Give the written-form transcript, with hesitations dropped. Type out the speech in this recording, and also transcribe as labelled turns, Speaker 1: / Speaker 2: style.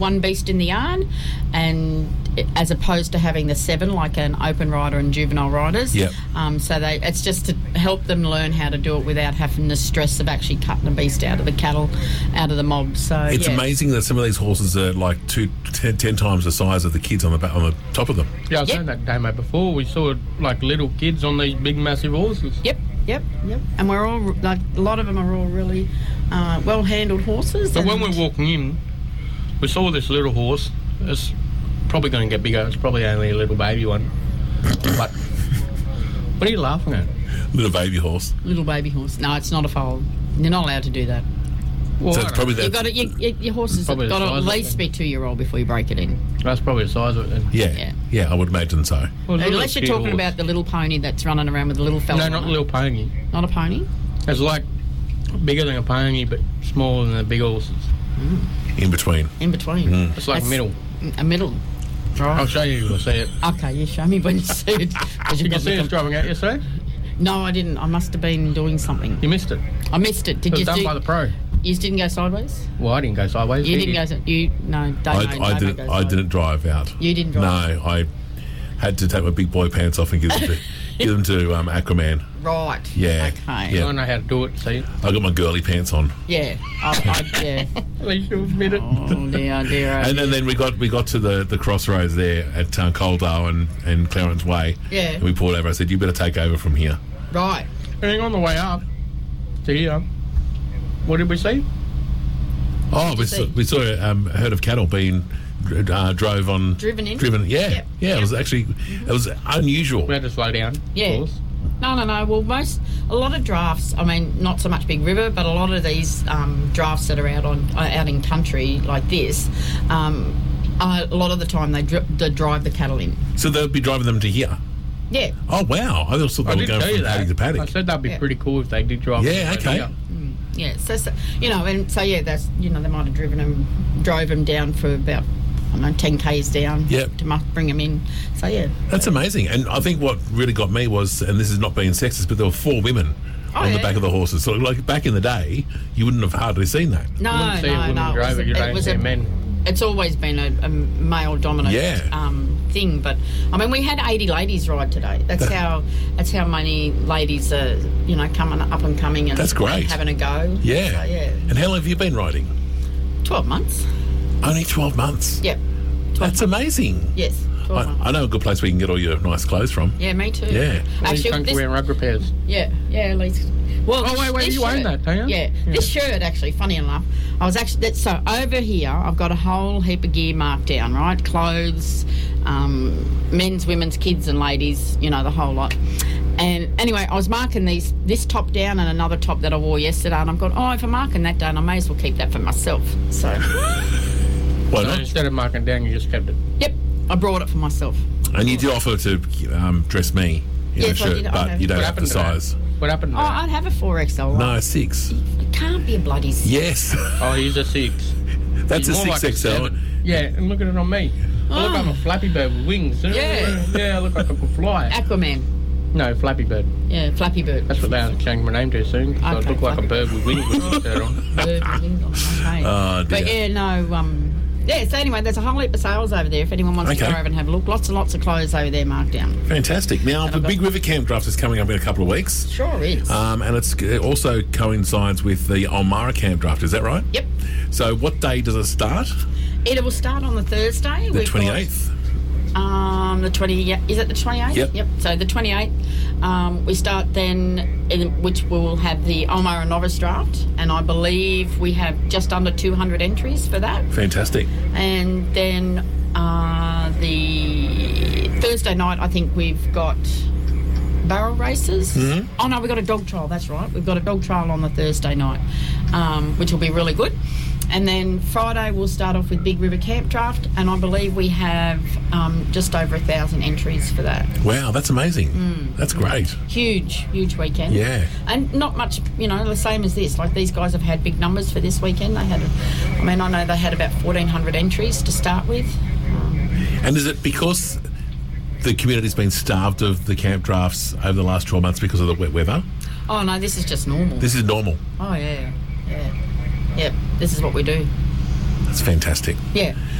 Speaker 1: one beast in the yard, and as opposed to having the 7 like an open rider and juvenile riders.
Speaker 2: Yep.
Speaker 1: So it's just to help them learn how to do it without having the stress of actually cutting a beast out of the cattle, out of the mob. So
Speaker 2: it's amazing that some of these horses are like 10 times the size of the kids on the top of them.
Speaker 3: Yeah, I was saying that, Damo, before. We saw like little kids on these big, massive horses.
Speaker 1: Yep. And we're all like a lot of them are all really well-handled horses.
Speaker 3: But when we're walking in, we saw this little horse. It's probably going to get bigger. It's probably only a little baby one. But what are you laughing at?
Speaker 2: Little baby horse.
Speaker 1: Little baby horse. No, it's not a foal. You're not allowed to do that.
Speaker 3: Well,
Speaker 2: So it's probably that.
Speaker 1: You've got to, your horse has got
Speaker 3: Probably
Speaker 1: to
Speaker 3: the
Speaker 1: at
Speaker 3: size of
Speaker 1: least
Speaker 3: it.
Speaker 1: be 2-year-old before you break it in.
Speaker 3: That's probably the size of it then.
Speaker 2: Yeah, I would imagine so.
Speaker 3: Well, it's a
Speaker 1: Unless you're
Speaker 3: little
Speaker 1: talking
Speaker 3: cute
Speaker 1: about the little pony that's running around with the little fella.
Speaker 3: horse.
Speaker 1: on
Speaker 3: No, not
Speaker 1: it.
Speaker 3: a little pony.
Speaker 1: Not a pony?
Speaker 3: It's like bigger than a pony, but smaller than the big horses.
Speaker 2: In between.
Speaker 1: In between.
Speaker 3: It's like
Speaker 1: That's-
Speaker 3: middle.
Speaker 1: A middle. Right.
Speaker 3: I'll show you. You'll see it.
Speaker 1: Okay, you show me when you see it. 'Cause
Speaker 3: Did you
Speaker 1: got
Speaker 3: see
Speaker 1: me
Speaker 3: us driving out yesterday?
Speaker 1: No, I didn't. I must have been doing something.
Speaker 3: You missed it.
Speaker 1: I missed it.
Speaker 3: It
Speaker 1: Did
Speaker 3: was
Speaker 1: you
Speaker 3: done by the pro.
Speaker 1: You didn't go sideways?
Speaker 3: Well, I didn't go sideways.
Speaker 1: You
Speaker 3: He
Speaker 1: didn't
Speaker 3: did.
Speaker 1: go... No, don't
Speaker 2: I didn't drive out.
Speaker 1: You didn't drive?
Speaker 2: No, I had to take my big boy pants off and give them to Aquaman.
Speaker 1: Right.
Speaker 2: Yeah.
Speaker 1: Okay.
Speaker 2: Yeah.
Speaker 3: I know how to do it, see?
Speaker 2: I got my girly pants on.
Speaker 1: Yeah. Yeah.
Speaker 3: At least you admit it.
Speaker 1: Oh, dear.
Speaker 2: And then we got to the crossroads there at Coaldale and Clarence Way.
Speaker 1: Yeah.
Speaker 2: And we pulled over. I said, you better take over from here.
Speaker 1: Right.
Speaker 3: And on the way up to here, what did we see?
Speaker 2: Oh, we
Speaker 1: see?
Speaker 2: saw a herd of cattle being
Speaker 1: Driven in?
Speaker 2: Yeah.
Speaker 1: Yep.
Speaker 2: Yeah, it was actually, it was unusual.
Speaker 3: We had to slow down.
Speaker 1: Yeah.
Speaker 3: Of course.
Speaker 1: No. Well, a lot of drafts, I mean, not so much Big River, but a lot of these drafts that are out in country like this, a lot of the time they drive the cattle in.
Speaker 2: So they'll be driving them to here.
Speaker 1: Yeah.
Speaker 2: Oh, wow. I thought
Speaker 3: I
Speaker 2: they were
Speaker 3: did
Speaker 2: going
Speaker 3: tell you
Speaker 2: from paddock to
Speaker 3: that. I
Speaker 2: paddock.
Speaker 3: said that'd be
Speaker 1: Yeah.
Speaker 3: pretty cool if they did drive.
Speaker 2: Yeah,
Speaker 3: us over
Speaker 2: okay.
Speaker 3: here.
Speaker 1: Yeah, so and so that's they might have drove them down for about 10 k's down.
Speaker 2: Yep.
Speaker 1: To bring them in. So yeah,
Speaker 2: That's amazing. And I think what really got me was, and this is not being sexist, but there were 4 women on the
Speaker 1: yeah.
Speaker 2: back of the horses. So like back in the day, you wouldn't have hardly seen that.
Speaker 1: no,
Speaker 3: You wouldn't see a woman drive it, you'd only see men.
Speaker 1: It's always been a male dominant thing, but I mean we had 80 ladies ride today. That's how many ladies are coming up and coming and
Speaker 2: That's great.
Speaker 1: having a go.
Speaker 2: Yeah.
Speaker 1: So, yeah.
Speaker 2: And how long have you been riding?
Speaker 1: 12 months.
Speaker 2: Only 12 months.
Speaker 1: Yep.
Speaker 2: That's amazing.
Speaker 1: Yes. 12 months.
Speaker 2: I know a good place where you can get all your nice clothes from.
Speaker 1: Yeah, me too.
Speaker 2: Yeah.
Speaker 3: Actually, wearing rug repairs.
Speaker 1: Yeah, at least. Well,
Speaker 3: Oh, wait,
Speaker 1: this
Speaker 3: you own
Speaker 1: shirt-
Speaker 3: that, don't you?
Speaker 1: Yeah, this shirt actually, funny enough, I was actually so over here. I've got a whole heap of gear marked down, right? Clothes, men's, women's, kids, and ladies. The whole lot. And anyway, I was marking this top down and another top that I wore yesterday, and I've got if I'm marking that down, I may as well keep that for myself. So,
Speaker 2: Why
Speaker 3: So
Speaker 2: not?
Speaker 3: instead of marking down, you just kept it.
Speaker 1: yep, I brought it for myself.
Speaker 2: And you did offer to dress me in
Speaker 1: Yes,
Speaker 2: a
Speaker 1: I
Speaker 2: shirt,
Speaker 1: did. I
Speaker 2: but
Speaker 1: have.
Speaker 2: you don't
Speaker 3: What
Speaker 2: have the
Speaker 3: happened to that?
Speaker 2: size.
Speaker 3: What happened to
Speaker 1: Oh,
Speaker 3: that?
Speaker 1: I'd have a 4XL.
Speaker 2: No, 6.
Speaker 1: It can't be a bloody 6.
Speaker 2: Yes.
Speaker 3: Oh, he's a 6.
Speaker 2: That's
Speaker 3: He's
Speaker 2: a
Speaker 3: more
Speaker 2: 6XL.
Speaker 3: 7. Yeah, and look at it on me. I look like a Flappy Bird with wings.
Speaker 1: Yeah.
Speaker 3: Yeah, I look like I could fly.
Speaker 1: Aquaman.
Speaker 3: No, Flappy Bird.
Speaker 1: Yeah, Flappy Bird.
Speaker 3: That's what they'll change my name to soon. So I
Speaker 1: Okay,
Speaker 3: look like a
Speaker 1: Flappy
Speaker 3: bird with wings with a shirt on.
Speaker 1: Bird with wings on. Okay.
Speaker 2: Oh,
Speaker 1: But
Speaker 2: dear.
Speaker 1: yeah, no, so anyway, there's a whole heap of sales over there if anyone wants to
Speaker 2: Okay.
Speaker 1: go over and have a look. Lots and lots of clothes over there marked down.
Speaker 2: Fantastic. Now, the Big River Camp Draft is coming up in a couple of weeks.
Speaker 1: Sure is.
Speaker 2: And it also coincides with the Ulmarra Camp Draft, is that right?
Speaker 1: Yep.
Speaker 2: So what day does it start?
Speaker 1: It will start on the Thursday.
Speaker 2: The 28th?
Speaker 1: The 20. Is it the 28th?
Speaker 2: Yep.
Speaker 1: So the 28th, we start then, which we will have the Ulmarra Novice Draft, and I believe we have just under 200 entries for that.
Speaker 2: Fantastic.
Speaker 1: And then the Thursday night, I think we've got barrel races.
Speaker 2: Mm-hmm.
Speaker 1: Oh, no, we've got a dog trial, that's right. We've got a dog trial on the Thursday night, which will be really good. And then Friday we'll start off with Big River Camp Draft, and I believe we have just over 1,000 entries for that.
Speaker 2: Wow, that's amazing. That's great.
Speaker 1: Huge weekend.
Speaker 2: Yeah.
Speaker 1: And not much, the same as this. Like these guys have had big numbers for this weekend. I know they had about 1,400 entries to start with.
Speaker 2: And is it because the community's been starved of the camp drafts over the last 12 months because of the wet weather?
Speaker 1: Oh no, this is just normal.
Speaker 2: This is normal.
Speaker 1: Oh yeah. Yep, this is what we do.
Speaker 2: That's fantastic.
Speaker 1: Yeah.